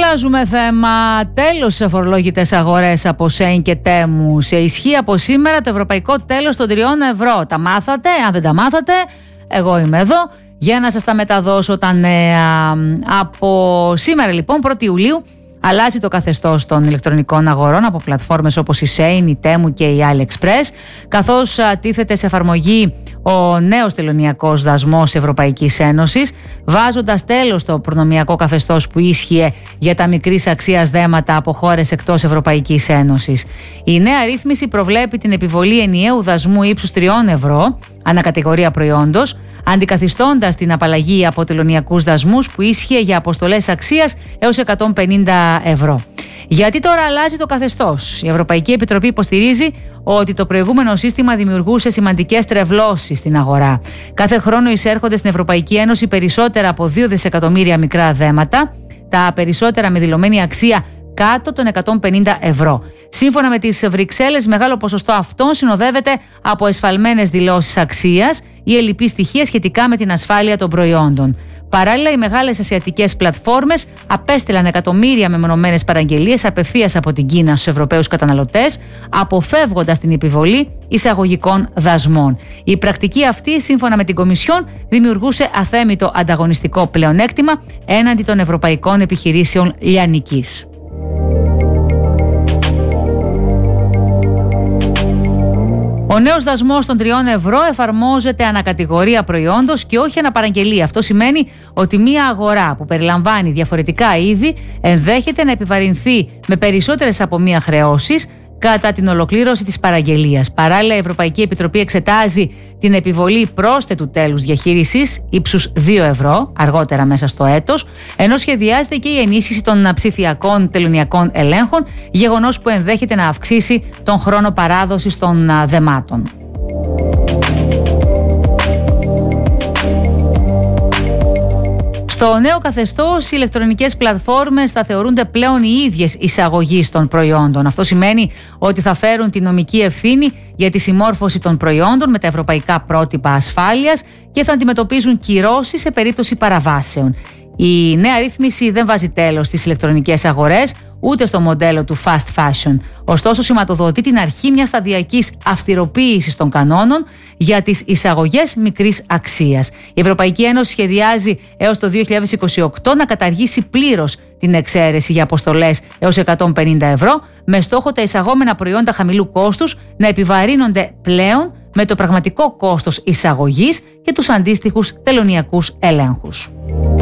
Αλλάζουμε θέμα. Τέλος στις αφορολόγητες αγορές από ΣΕΙΝ και Τέμου. Σε ισχύ από σήμερα το ευρωπαϊκό τέλος των 3 ευρώ. Τα μάθατε? Αν δεν τα μάθατε, εγώ είμαι εδώ για να σας τα μεταδώσω τα νέα. Από σήμερα λοιπόν, 1η Ιουλίου, αλλάζει το καθεστώς των ηλεκτρονικών αγορών από πλατφόρμες όπως η ΣΕΙΝ, η Τέμου και η AliExpress, καθώς τίθεται σε εφαρμογή ο νέος τελωνειακός δασμός Ευρωπαϊκής Ένωσης, βάζοντας τέλος στο προνομιακό καθεστώς που ίσχυε για τα μικρής αξίας δέματα από χώρες εκτός Ευρωπαϊκής Ένωσης. Η νέα ρύθμιση προβλέπει την επιβολή ενιαίου δασμού ύψους 3 ευρώ ανακατηγορία προϊόντος, αντικαθιστώντας την απαλλαγή από τελωνειακούς δασμούς που ίσχυε για αποστολές αξίας έως 150 ευρώ. Γιατί τώρα αλλάζει το καθεστώς? Η Ευρωπαϊκή Επιτροπή υποστηρίζει ότι το προηγούμενο σύστημα δημιουργούσε σημαντικές τρευλώσεις στην αγορά. Κάθε χρόνο εισέρχονται στην Ευρωπαϊκή Ένωση περισσότερα από 2 δισεκατομμύρια μικρά δέματα, τα περισσότερα με δηλωμένη αξία κάτω των 150 ευρώ. Σύμφωνα με τις Βρυξέλλες, μεγάλο ποσοστό αυτών συνοδεύεται από εσφαλμένες δηλώσεις αξίας ή ελλειπή στοιχεία σχετικά με την ασφάλεια των προϊόντων. Παράλληλα, οι μεγάλες ασιατικές πλατφόρμες απέστειλαν εκατομμύρια μεμονωμένες παραγγελίες απευθείας από την Κίνα στους Ευρωπαίους καταναλωτές, αποφεύγοντας την επιβολή εισαγωγικών δασμών. Η πρακτική αυτή, σύμφωνα με την Κομισιόν, δημιουργούσε αθέμητο ανταγωνιστικό πλεονέκτημα έναντι των ευρωπαϊκών επιχειρήσεων λιανικής. Ο νέος δασμός των 3 ευρώ εφαρμόζεται ανακατηγορία προϊόντος και όχι αναπαραγγελία. Αυτό σημαίνει ότι μία αγορά που περιλαμβάνει διαφορετικά είδη ενδέχεται να επιβαρυνθεί με περισσότερες από μία χρεώσεις κατά την ολοκλήρωση της παραγγελίας. Παράλληλα, η Ευρωπαϊκή Επιτροπή εξετάζει την επιβολή πρόσθετου τέλους διαχείρισης ύψους 2 ευρώ αργότερα μέσα στο έτος, ενώ σχεδιάζεται και η ενίσχυση των ψηφιακών τελωνειακών ελέγχων, γεγονός που ενδέχεται να αυξήσει τον χρόνο παράδοσης των δεμάτων. Στο νέο καθεστώς, οι ηλεκτρονικές πλατφόρμες θα θεωρούνται πλέον οι ίδιες εισαγωγής των προϊόντων. Αυτό σημαίνει ότι θα φέρουν τη νομική ευθύνη για τη συμμόρφωση των προϊόντων με τα ευρωπαϊκά πρότυπα ασφάλειας και θα αντιμετωπίζουν κυρώσεις σε περίπτωση παραβάσεων. Η νέα ρύθμιση δεν βάζει τέλος στις ηλεκτρονικές αγορές, ούτε στο μοντέλο του fast fashion. Ωστόσο, σηματοδοτεί την αρχή μιας σταδιακής αυστηροποίησης των κανόνων για τις εισαγωγές μικρής αξίας. Η Ευρωπαϊκή Ένωση σχεδιάζει έως το 2028 να καταργήσει πλήρως την εξαίρεση για αποστολές έως 150 ευρώ, με στόχο τα εισαγόμενα προϊόντα χαμηλού κόστους να επιβαρύνονται πλέον με το πραγματικό κόστος εισαγωγής και τους αντίστοιχους τελωνειακούς ελέγχους.